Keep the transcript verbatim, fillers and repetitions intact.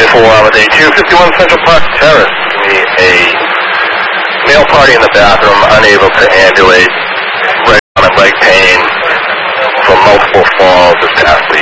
four on the day two fifty-one Central Park Terrace. A male party in the bathroom, unable to ambulate, right on a leg pain from multiple falls this past week.